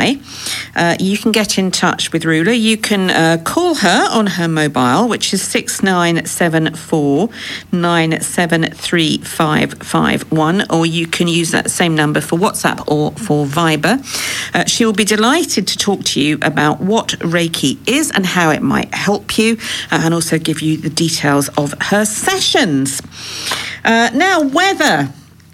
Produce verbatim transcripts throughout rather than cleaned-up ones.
high. Uh, you can get in touch with Rula. You can uh, call her on her mobile, which is six nine seven four nine seven three five five one, or you can use that same number for WhatsApp or for Viber. Uh, she will be delighted to talk to you about what Reiki is and how it might help you, uh, and also give you the details of her sessions. Uh, now, weather.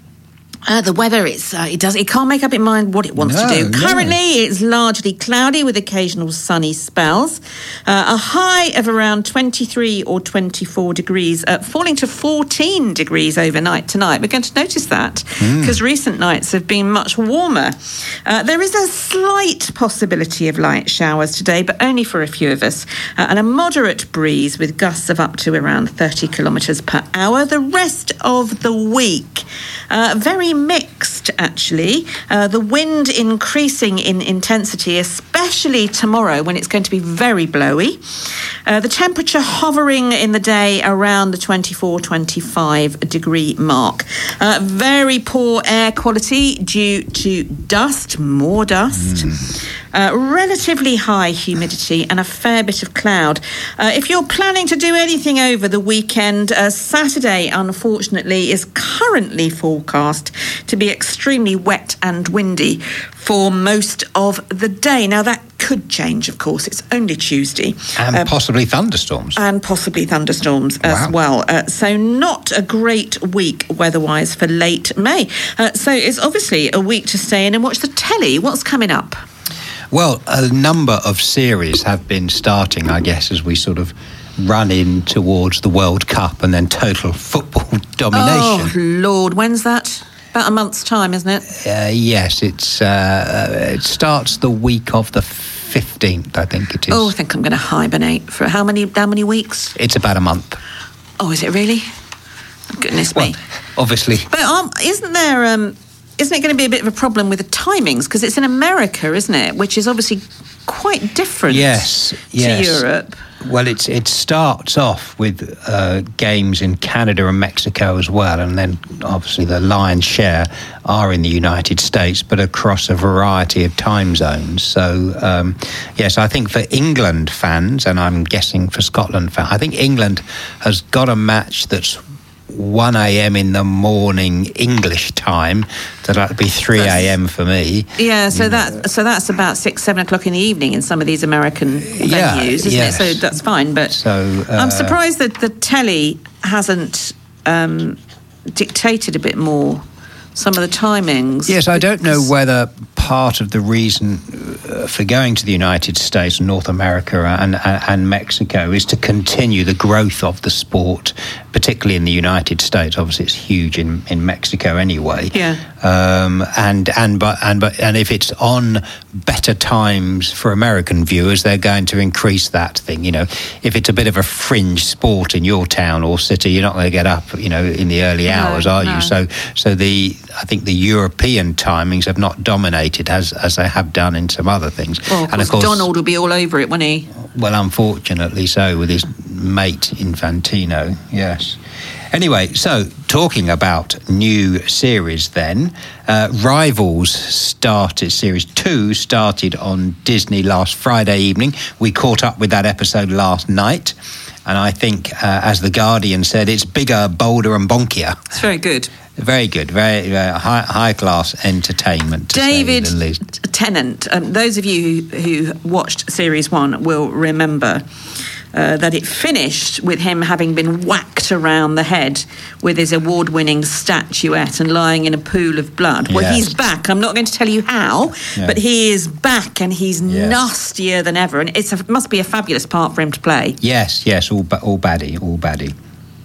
Uh, the weather, it's, uh, it does. It can't make up its mind what it wants no, to do. No. Currently, it's largely cloudy with occasional sunny spells. Uh, a high of around twenty-three or twenty-four degrees, uh, falling to fourteen degrees overnight tonight. We're going to notice that because mm. recent nights have been much warmer. Uh, there is a slight possibility of light showers today, but only for a few of us, uh, and a moderate breeze with gusts of up to around thirty kilometres per hour. The rest of the week, uh, very mixed, actually. Uh, the wind increasing in intensity, especially tomorrow when it's going to be very blowy. Uh, the temperature hovering in the day around the twenty-four, twenty-five degree mark. Uh, very poor air quality due to dust, more dust. Mm. Uh, relatively high humidity and a fair bit of cloud. Uh, if you're planning to do anything over the weekend, uh, Saturday, unfortunately, is currently forecast to be extremely wet and windy for most of the day. Now, that could change, of course. It's only Tuesday. And uh, possibly thunderstorms. And possibly thunderstorms wow. as well. Uh, so not a great week weather-wise for late May. Uh, so it's obviously a week to stay in and watch the telly. What's coming up? Well, a number of series have been starting, I guess, as we sort of run in towards the World Cup and then total football domination. Oh, Lord, when's that? About a month's time, isn't it? Uh, yes, it's uh, it starts the week of the fifteenth, I think it is. Oh, I think I'm going to hibernate for how many how many weeks? It's about a month. Oh, is it really? Goodness well, me. Obviously. But um, isn't there... Um, Isn't it going to be a bit of a problem with the timings? Because it's in America, isn't it? Which is obviously quite different yes, yes. to Europe. Well, it's, it starts off with uh, games in Canada and Mexico as well, and then obviously the lion's share are in the United States, but across a variety of time zones. So, um, yes, I think for England fans, and I'm guessing for Scotland fans, I think England has got a match that's one a.m. in the morning English time, so that'd be three a.m. for me. Yeah, so that so that's about six, seven o'clock in the evening in some of these American venues, yeah, isn't yes. it? So that's fine. But so, uh, I'm surprised that the telly hasn't um, dictated a bit more some of the timings. Yes, I don't know whether part of the reason uh, for going to the United States, North America and, and, and Mexico is to continue the growth of the sport, particularly in the United States. Obviously, it's huge in, in Mexico anyway. Yeah. Um, and and but and but and if it's on better times for American viewers, they're going to increase that thing. You know, if it's a bit of a fringe sport in your town or city, you're not going to get up, you know, in the early hours, no, are no. you? So so the I think the European timings have not dominated as as they have done in some other things. Well, of and course, of course, Donald will be all over it, won't he? Well, unfortunately so, with his mate Infantino. Yes. Anyway, so talking about new series then, uh, Rivals started, series two started on Disney last Friday evening. We caught up with that episode last night, and I think, uh, as The Guardian said, it's bigger, bolder and bonkier. It's very good. Very good, very uh, high, high class entertainment. To David say the least. Tennant, um, those of you who, who watched series one will remember uh, that it finished with him having been whacked around the head with his award-winning statuette and lying in a pool of blood. Well, yes. he's back. I'm not going to tell you how, yeah. but he is back and he's yes. nastier than ever. And it's a, it must be a fabulous part for him to play. Yes, yes, all, all baddie, all baddie.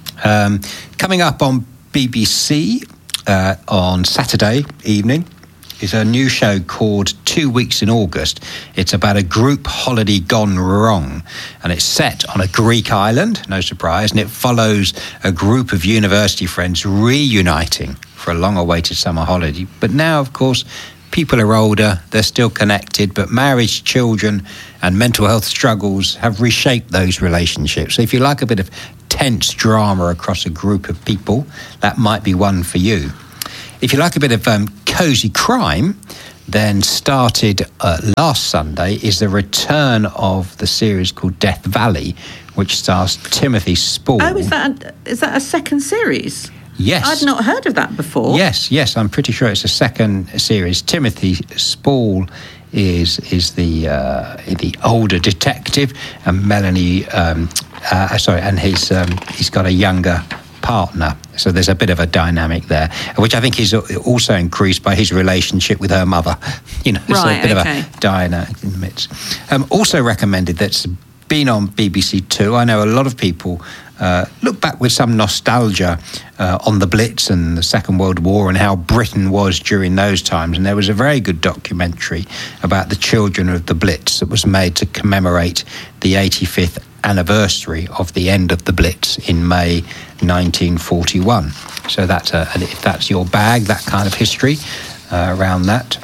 Um, coming up on B B C uh, on Saturday evening is a new show called Two Weeks in August. It's about a group holiday gone wrong, and it's set on a Greek island, no surprise, and it follows a group of university friends reuniting for a long-awaited summer holiday. But now, of course, people are older, they're still connected, but marriage, children and mental health struggles have reshaped those relationships. So if you like a bit of tense drama across a group of people, that might be one for you. If you like a bit of um, cosy crime, then started uh, last Sunday is the return of the series called Death Valley, which stars Timothy Spall. Oh, is that a, is that a second series? Yes. I'd not heard of that before. Yes, yes, I'm pretty sure it's a second series. Timothy Spall is is the uh, the older detective, and Melanie, um, uh, sorry, and his um, he's got a younger partner. So there's a bit of a dynamic there, which I think is also increased by his relationship with her mother. You know, there's right, a bit okay. of a dynamic in the midst. Um, also recommended, that's been on B B C Two. I know a lot of people uh, look back with some nostalgia uh, on the Blitz and the Second World War and how Britain was during those times. And there was a very good documentary about the children of the Blitz that was made to commemorate the eighty-fifth anniversary of the end of the Blitz in May nineteen forty-one. So that's a, if that's your bag, that kind of history uh, around that.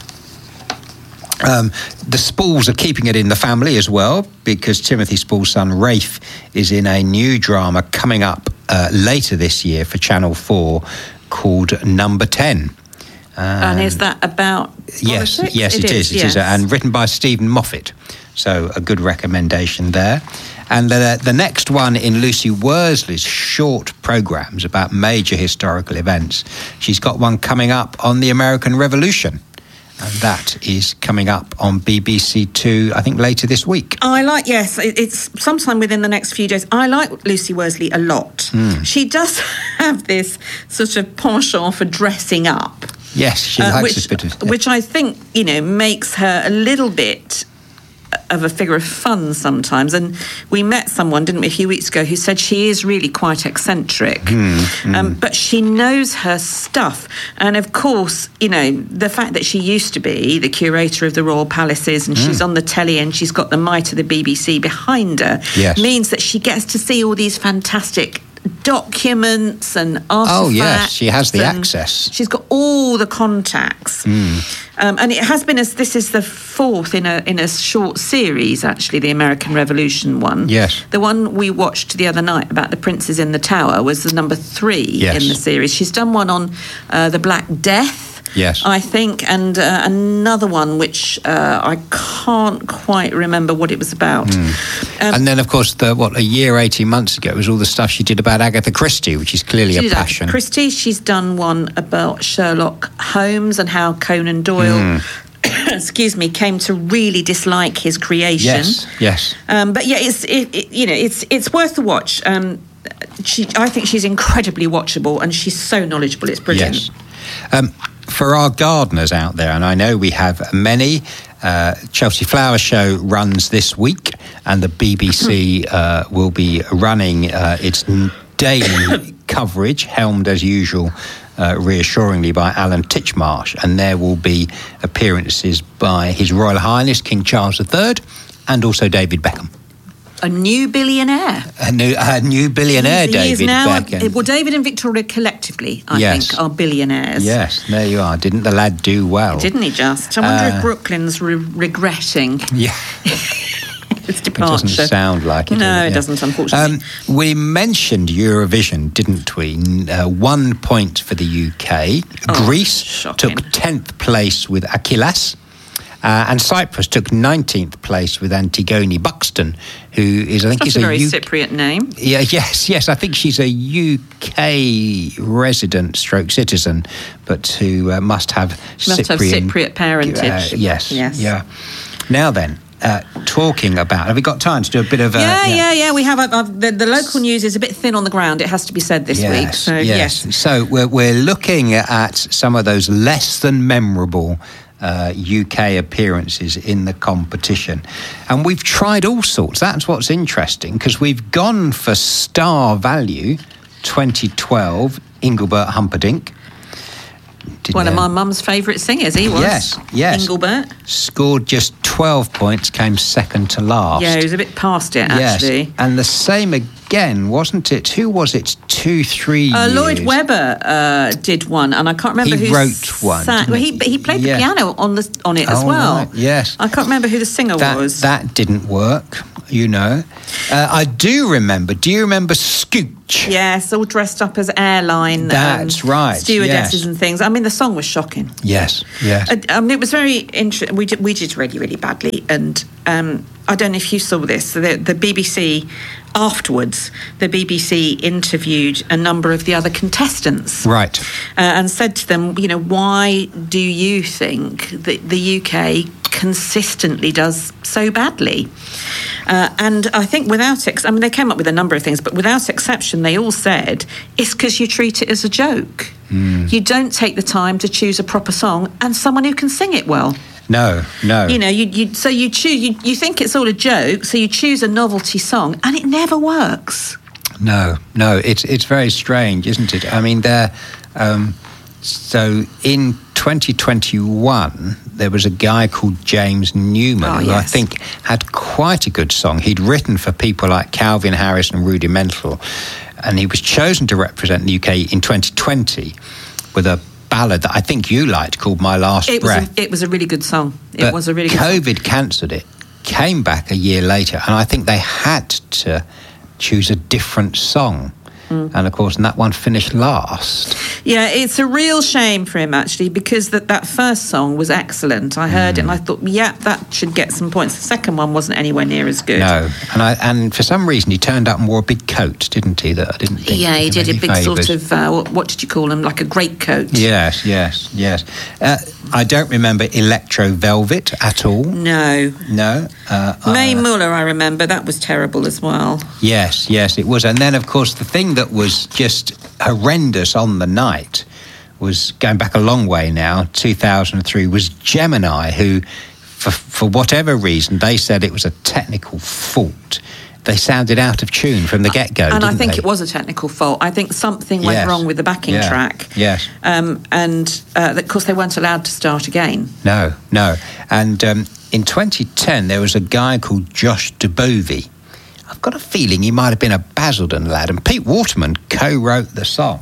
Um, the Spalls are keeping it in the family as well, because Timothy Spall's son Rafe is in a new drama coming up uh, later this year for Channel four called Number ten. Um, and is that about yes, politics? yes, it, it is. is. Yes. It is, and written by Stephen Moffat. So a good recommendation there. And the, the next one in Lucy Worsley's short programmes about major historical events, she's got one coming up on the American Revolution. And that is coming up on B B C Two, I think, later this week. I like, yes, it, it's sometime within the next few days. I like Lucy Worsley a lot. Mm. She does have this sort of penchant for dressing up. Yes, she uh, likes which, this bit of... Yeah. Which I think, you know, makes her a little bit of a figure of fun sometimes. And we met someone, didn't we, a few weeks ago, who said she is really quite eccentric. Mm, mm. Um, but she knows her stuff. And of course, you know, the fact that she used to be the curator of the Royal Palaces and mm. she's on the telly and she's got the might of the B B C behind her, yes. means that she gets to see all these fantastic documents and artifacts. Oh, yes, she has the access. She's got all the contacts. Mm. Um, and it has been, as this is the fourth in a in a short series, actually, the American Revolution one. Yes. The one we watched the other night about the princes in the Tower was the number three yes. in the series. She's done one on uh, the Black Death. Yes. I think, and uh, another one which uh, I can't quite remember what it was about. Mm. Um, and then, of course, the, what, a year, eighteen months ago, was all the stuff she did about Agatha Christie, which is clearly a passion. Agatha Christie, she's done one about Sherlock Holmes and how Conan Doyle, mm. excuse me, came to really dislike his creation. Yes, yes. Um, but yeah, it's it, it, you know, it's it's worth the watch. Um, she, I think she's incredibly watchable, and she's so knowledgeable. It's brilliant. Yes. Um, For our gardeners out there, and I know we have many, uh, Chelsea Flower Show runs this week, and the B B C uh, will be running uh, its daily coverage, helmed as usual, uh, reassuringly by Alan Titchmarsh, and there will be appearances by His Royal Highness King Charles the Third and also David Beckham. A new billionaire. A new, a new billionaire, he, David he is now Beckham. A, well, David and Victoria collectively, I yes. think, are billionaires. Yes, there you are. Didn't the lad do well? Didn't he just? I wonder Uh, if Brooklyn's re- regretting Yeah. its It departure. doesn't sound like it. No, does it yeah. doesn't, unfortunately. Um, we mentioned Eurovision, didn't we? Uh, one point for the U K. Oh, Greece shocking. took tenth place with Achilles. Uh, and Cyprus took nineteenth place with Antigone Buxton, who is, I think, That's is a a very U- Cypriot name. Yeah, yes, yes. I think she's a U K resident, stroke citizen, but who uh, must have Must Cyprian, have Cypriot parentage. Uh, yes, Yes. yeah. Now then, uh, talking about, have we got time to do a bit of? Uh, Yeah, yeah, yeah. We have. Uh, the, the local news is a bit thin on the ground. It has to be said this yes, week. So yes. yes. So we're we're looking at some of those less than memorable Uh, U K appearances in the competition, and we've tried all sorts. That's what's interesting, because we've gone for star value. twenty twelve, Engelbert Humperdinck. Didn't One of know. my mum's favourite singers, he was. Yes, yes. Engelbert. Scored just twelve points, came second to last. Yeah, he was a bit past it, actually. Yes, and the same again, wasn't it? Who was it? Two, three Uh, years? Lloyd Webber uh, did one, and I can't remember He who wrote one, sang. didn't Well, he? he he played Yeah. the piano on the on it as Oh, well. right, yes. I can't remember who the singer That, was. that didn't work. you know. Uh, I do remember, do you remember Scooch? Yes, all dressed up as airline That's um, right, stewardesses yes. and things. I mean, the song was shocking. Yes, yes. Uh, I mean, it was very interesting. We did, we did really, really badly. And um, I don't know if you saw this. The, the B B C, afterwards, the B B C interviewed a number of the other contestants. Right. Uh, and said to them, you know, why do you think that the U K consistently does so badly? Uh, and I think without, ex- I mean, they came up with a number of things, but without exception, they all said, it's because you treat it as a joke. Mm. You don't take the time to choose a proper song and someone who can sing it well. No, no. You know, you, you so you choose, you, you think it's all a joke, so you choose a novelty song, and it never works. No, no, it's it's very strange, isn't it? I mean, there. Um, so in twenty twenty-one, there was a guy called James Newman, oh, who yes. I think had quite a good song. He'd written for people like Calvin Harris and Rudimental, and he was chosen to represent the U K in twenty twenty with a ballad that I think you liked called My Last it Breath. Was a, it was a really good song. It but was a really good COVID song. cancelled it, came back a year later, and I think they had to choose a different song. Mm. And, of course, and that one finished last. Yeah, it's a real shame for him, actually, because that, that first song was excellent. I heard mm. it and I thought, yeah, that should get some points. The second one wasn't anywhere near as good. No, and I, and for some reason he turned up and wore a big coat, didn't he? That I didn't think. Yeah, he did a big favours. sort of, uh, what, what did you call him, like a greatcoat. Yes, yes, yes. Uh, I don't remember Electro Velvet at all. No. No. Uh, Mae uh, Muller, I remember, that was terrible as well. Yes, yes, it was. And then, of course, the thing that was just horrendous on the night was, going back a long way now, two thousand three, was Gemini, who, for, for whatever reason, they said it was a technical fault. They sounded out of tune from the get-go, And didn't I think they? it was a technical fault. I think something went Yes. wrong with the backing Yeah. track. Yes. Um, and, uh, of course, they weren't allowed to start again. No, no. And um, in twenty ten, there was a guy called Josh Dubovy. I've got a feeling he might have been a Basildon lad, and Pete Waterman co-wrote the song.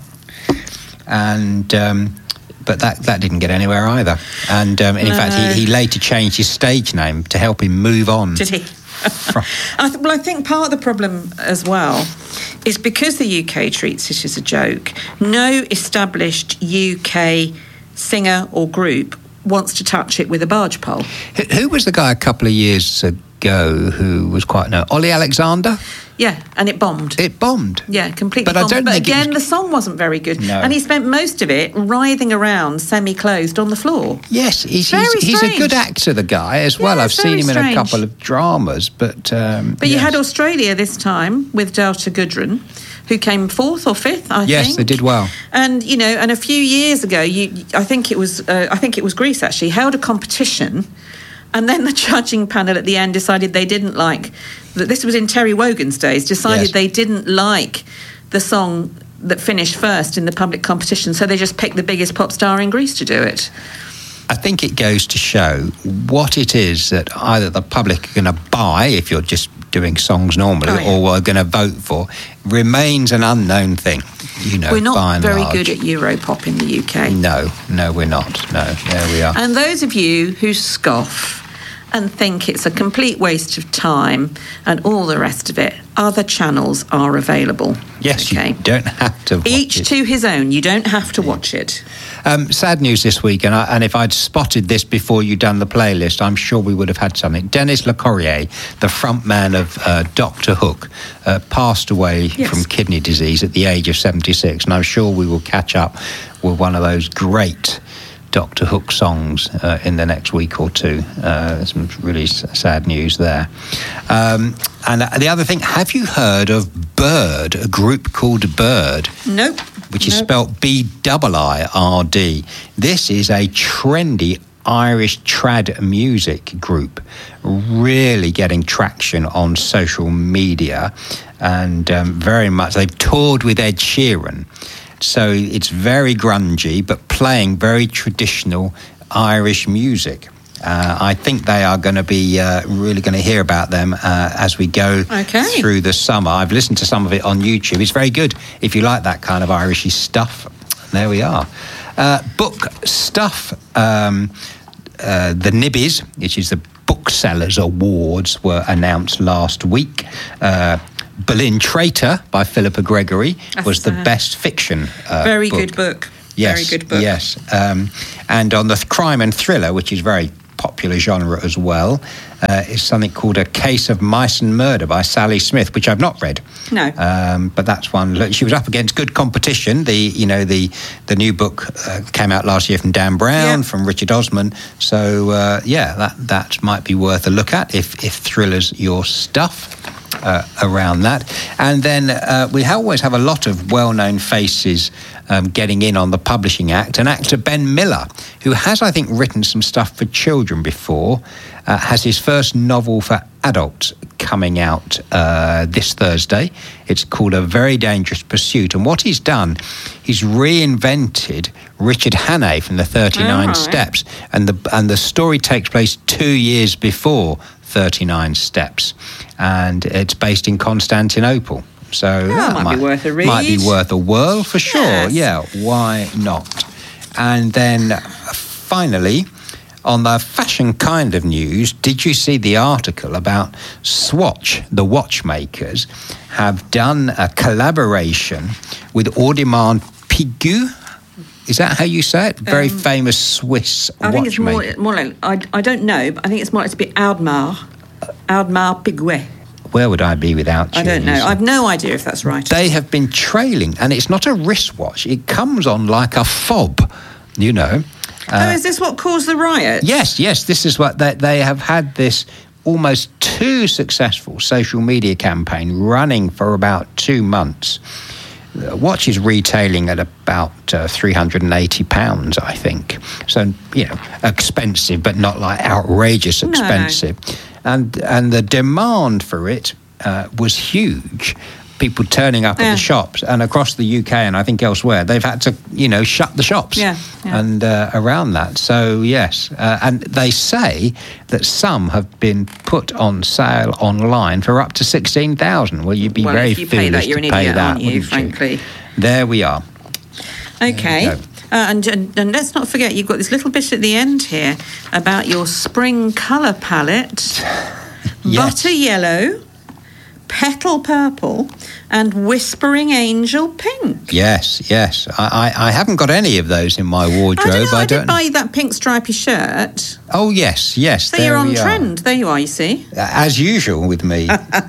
And um, but that, that didn't get anywhere either. And, um, and in No. fact, he, he later changed his stage name to help him move on. Did he? from- I th- well, I think part of the problem as well is because the U K treats it as a joke, no established U K singer or group wants to touch it with a barge pole. Who, who was the guy a couple of years ago who was quite known? Ollie Alexander? Yeah, and it bombed. It bombed. Yeah, completely But I bombed. don't but think it again, was- the song wasn't very good. No. And he spent most of it writhing around semi-closed on the floor. Yes, he's, Very he's, he's a strange. good actor, the guy, as well. Yeah, I've seen very him in a strange. couple of dramas, but... Um, But you yes. had Australia this time with Delta Goodrun, who came fourth or fifth, I Yes, think. they did well. And you know, and a few years ago, you, I think it was, uh, I think it was Greece actually held a competition, and then the judging panel at the end decided they didn't like that. This was in Terry Wogan's days. Decided Yes. they didn't like the song that finished first in the public competition, so they just picked the biggest pop star in Greece to do it. I think it goes to show what it is that either the public are going to buy, if you're just doing songs normally, Oh, yeah. or are going to vote for, remains an unknown thing, you know, We're not by and very large. good at Europop in the U K. No, no, we're not. No, there we are. And those of you who scoff and think it's a complete waste of time and all the rest of it, other channels are available. Yes, okay? you don't have to watch Each it. to his own. You don't have to watch it. Um, sad news this week, and, I, and if I'd spotted this before you'd done the playlist, I'm sure we would have had something. Dennis LeCorrier, the front man of uh, Doctor Hook, uh, passed away Yes. from kidney disease at the age of seventy-six, and I'm sure we will catch up with one of those great Doctor Hook songs uh, in the next week or two. Uh, some really s- sad news there. Um, and the other thing, have you heard of Bird, a group called Bird? Nope. Which is Nope. spelt B I I R D. This is a trendy Irish trad music group, really getting traction on social media, and um, very much, they've toured with Ed Sheeran. So it's very grungy, but playing very traditional Irish music. Uh, I think they are going to be uh, really going to hear about them uh, as we go Okay. through the summer. I've listened to some of it on YouTube. It's very good if you like that kind of Irishy stuff. There we are. Uh, book stuff. Um, uh, the Nibbies, which is the Booksellers Awards were announced last week. Uh, Berlin Traitor by Philippa Gregory That's was the uh, best fiction uh, Very book. good book. Yes, very good book. Yes. Um, and on the th- crime and thriller, which is very popular genre as well, uh, is something called A Case of Mice and Murder by Sally Smith, which I've not read. No. Um, but that's one. Look, she was up against good competition. The you know the the new book uh, came out last year from Dan Brown, Yeah. from Richard Osman. So uh, yeah, that that might be worth a look at if if thriller's your stuff. Uh, around that. And then uh, we always have a lot of well-known faces um, getting in on the Publishing Act. And actor Ben Miller, who has, I think, written some stuff for children before, uh, has his first novel for adults coming out uh, this Thursday. It's called A Very Dangerous Pursuit. And what he's done, he's reinvented Richard Hannay from the thirty-nine right. Steps. And the, and the story takes place two years before thirty-nine Steps, and it's based in Constantinople. So Oh, that might be worth a read. Might be worth a whirl for sure. Yes. Yeah, why not? And then uh, finally, on the fashion kind of news, did you see the article about Swatch, the watchmakers, have done a collaboration with Audemars Piguet? Is that how you say it? Very Um, famous Swiss I think it's watchmaker. more, more like, I, I don't know, but I think it's more, it's a bit Audemars, Audemars Piguet. Where would I be without you? I don't know. Lisa? I've no idea if that's right. They have been trailing, and it's not a wristwatch. It comes on like a fob, you know. oh, is this what caused the riot? Yes, yes, this is what they, they have had this almost too successful social media campaign running for about two months. The watch is retailing at about uh, three hundred eighty pounds, I think. So, you know, expensive, but not like outrageous expensive. No. And and the demand for it uh, was huge. People turning up yeah. at the shops, and across the U K and I think elsewhere, they've had to, you know, shut the shops. Yeah, yeah. And uh, around that. So, yes. Uh, and they say that some have been put on sale online for up to sixteen thousand. Well, you'd be well, very if you pay foolish that, you're to an pay idiot, that, aren't you, wouldn't frankly? you? There we are. Okay. There you go. Uh, and, and and let's not forget, you've got this little bit at the end here about your spring colour palette. Yes. Butter yellow, petal purple, and whispering angel pink. Yes, yes. I, I, I haven't got any of those in my wardrobe. I don't know. I, I did don't. buy that pink stripy shirt. Oh yes, yes. So there you're on we are. trend. There you are. You see. As usual with me.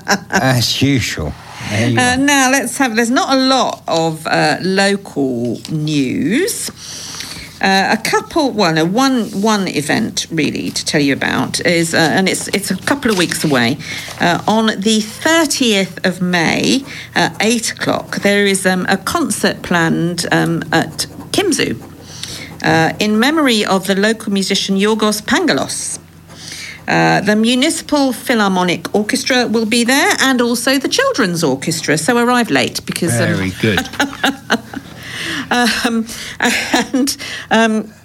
As usual. There you Uh, are. now let's have. There's not a lot of uh, local news. Uh, a couple, well, no, one one event really to tell you about is, uh, and it's it's a couple of weeks away. Uh, on the thirtieth of May, uh, eight o'clock, there is um, a concert planned um, at Kimzu uh, in memory of the local musician Yorgos Pangalos. Uh, the Municipal Philharmonic Orchestra will be there, and also the Children's Orchestra. So arrive late because um, Very good. Um, and um,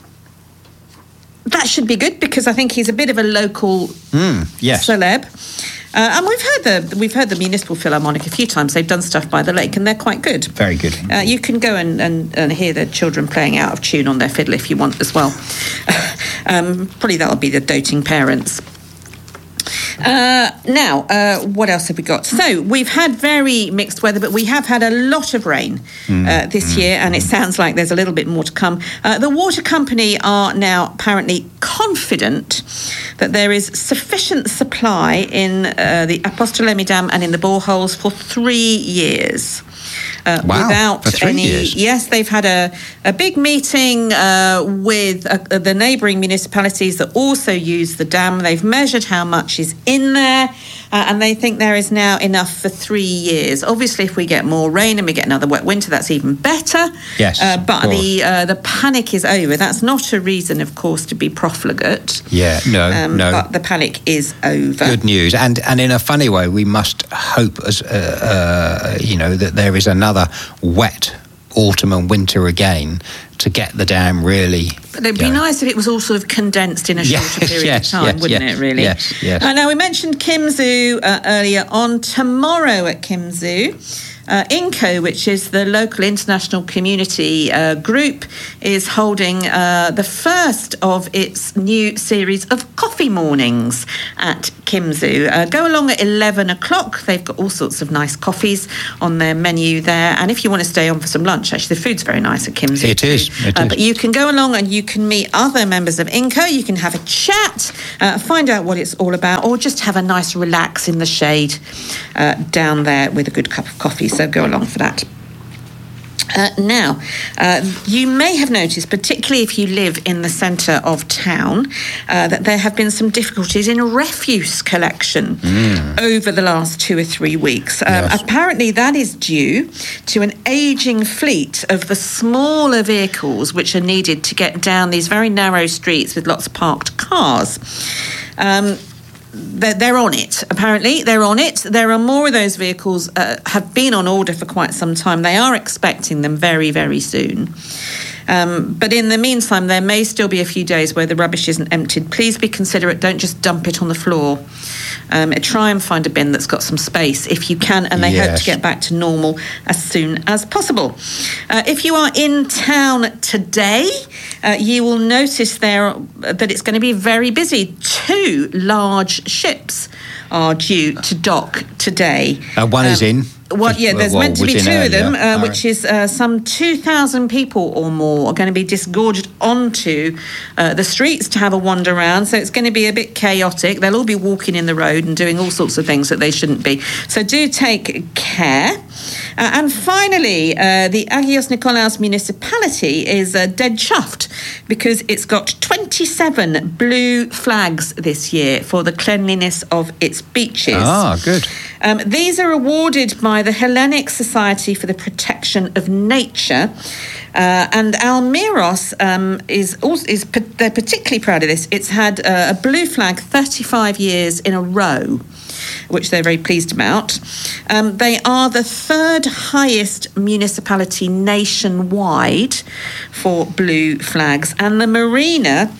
that should be good because I think he's a bit of a local Mm, yes. celeb. Uh, and we've heard the we've heard the Municipal Philharmonic a few times. They've done stuff by the lake, and they're quite good. Very good. Uh, you can go and, and, and hear the children playing out of tune on their fiddle if you want as well. um, probably that'll be the doting parents. Uh, now, uh, what else have we got? So, we've had very mixed weather, but we have had a lot of rain Mm, uh, this mm, year, and mm. it sounds like there's a little bit more to come. Uh, the water company are now apparently confident that there is sufficient supply in uh, the Apostolemi Dam and in the boreholes for three years. Uh, Wow, without for three any, years. yes, they've had a, a big meeting uh, with uh, the neighbouring municipalities that also use the dam. They've measured how much is in there, uh, and they think there is now enough for three years. Obviously, if we get more rain and we get another wet winter, that's even better. Yes, uh, of but course. the uh, the panic is over. That's not a reason, of course, to be profligate. Yeah, no, um, no. But the panic is over. Good news, and and in a funny way, we must hope, as uh, uh, you know, that there is another wet autumn and winter again to get the dam really. But it'd be going. nice if it was all sort of condensed in a Yes, shorter period yes, of time, yes, wouldn't yes, it, really? yes, yes. Uh, now, we mentioned Kimzu uh, earlier on. Tomorrow at Kimzu, Uh, INCO, which is the local international community uh, group, is holding uh, the first of its new series of coffee mornings at Kimzoo. Uh, go along at eleven o'clock. They've got all sorts of nice coffees on their menu there. And if you want to stay on for some lunch, actually, the food's very nice at Kimzoo. It is. It uh, is. But you can go along and you can meet other members of INCO. You can have a chat, uh, find out what it's all about, or just have a nice relax in the shade uh, down there with a good cup of coffee. So go along for that. Uh, now, uh, you may have noticed, particularly if you live in the centre of town, uh, that there have been some difficulties in refuse collection mm. over the last two or three weeks. Um, yes. Apparently, that is due to an ageing fleet of the smaller vehicles which are needed to get down these very narrow streets with lots of parked cars. Um, They're, they're on it, apparently. They're on it. There are more of those vehicles uh, have been on order for quite some time. They are expecting them very, very soon. Um, but in the meantime, there may still be a few days where the rubbish isn't emptied. Please be considerate. Don't just dump it on the floor. Um, try and find a bin that's got some space if you can, and they yes. hope to get back to normal as soon as possible. Uh, if you are in town today, uh, you will notice there that it's going to be very busy. Two large ships are due to dock today. Uh, one um, is in. What? Yeah, there's well, meant to be two earlier. of them, uh, which right. is uh, some two thousand people or more are going to be disgorged onto uh, the streets to have a wander around. So it's going to be a bit chaotic. They'll all be walking in the road and doing all sorts of things that they shouldn't be. So do take care. Uh, and finally, uh, the Agios Nikolaos municipality is uh, dead chuffed because it's got twenty-seven blue flags this year for the cleanliness of its beaches. Ah, good. Um, these are awarded by the Hellenic Society for the Protection of Nature. Uh, and Almiros um, is also, is they're particularly proud of this. It's had uh, a blue flag thirty-five years in a row, which they're very pleased about. Um, they are the third highest municipality nationwide for blue flags, and the marina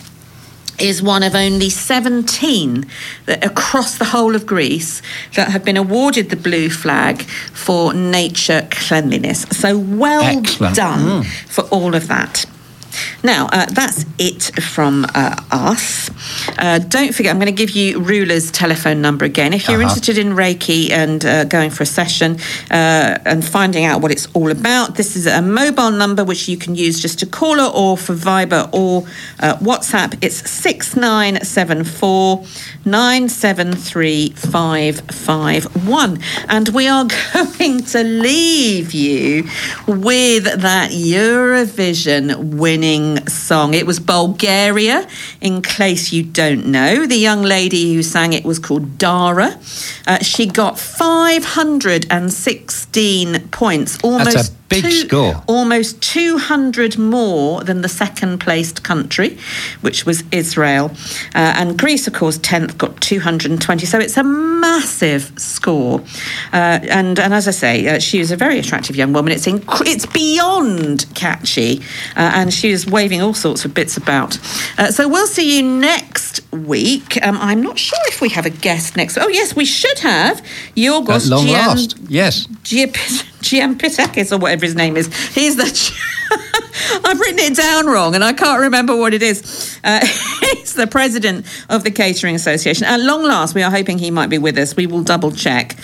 is one of only seventeen that across the whole of Greece that have been awarded the blue flag for nature cleanliness. So well Excellent. done mm. for all of that. Now, uh, that's it from uh, us. Uh, don't forget, I'm going to give you Rula's telephone number again. If you're uh-huh. interested in Reiki and uh, going for a session uh, and finding out what it's all about, this is a mobile number which you can use just to call her or for Viber or uh, WhatsApp. It's six nine seven four nine seven three five five one. And we are going to leave you with that Eurovision winning song. It was Bulgaria, in case you don't know. The young lady who sang it was called Dara. Uh, she got five hundred sixteen points. Almost That's a big two, score. Almost two hundred more than the second-placed country, which was Israel. Uh, and Greece, of course, tenth, got two hundred twenty. So it's a massive score. Uh, and, and as I say, uh, she was a very attractive young woman. It's inc- it's beyond catchy. Uh, and she was waving all sorts of bits about. Uh, so we'll see you next week. Um, I'm not sure if we have a guest next. Oh, yes, we should have Yorgos At long Gian- last, yes. Giampitakis, or whatever his name is. He's the... I've written it down wrong and I can't remember what it is. Uh, he's the president of the Catering Association. At long last, we are hoping he might be with us. We will double check.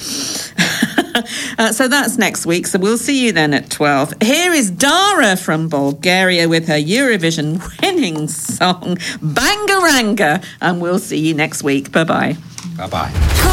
uh, so that's next week. So we'll see you then at twelve. Here is Dara from Bulgaria with her Eurovision winning song, Bangaranga. And we'll see you next week. Bye-bye. Bye-bye.